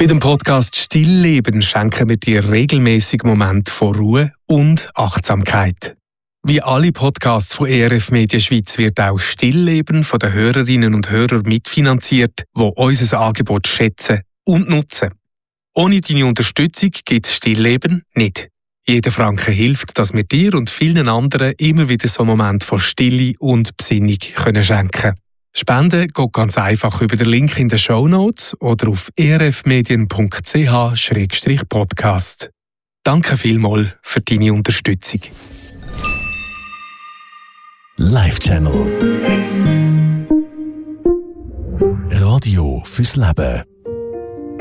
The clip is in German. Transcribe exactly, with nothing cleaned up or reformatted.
Mit dem Podcast Stillleben schenken wir dir regelmäßig Momente von Ruhe und Achtsamkeit. Wie alle Podcasts von E R F Media Schweiz wird auch Stillleben von den Hörerinnen und Hörern mitfinanziert, die unser Angebot schätzen und nutzen. Ohne deine Unterstützung gibt es Stillleben nicht. Jeder Franken hilft, dass wir dir und vielen anderen immer wieder so einen Moment von Stille und Besinnung können schenken. Spenden geht ganz einfach über den Link in den Shownotes oder auf e r f medien punkt c h slash podcast. Danke vielmals für deine Unterstützung. Live Channel Radio fürs Leben.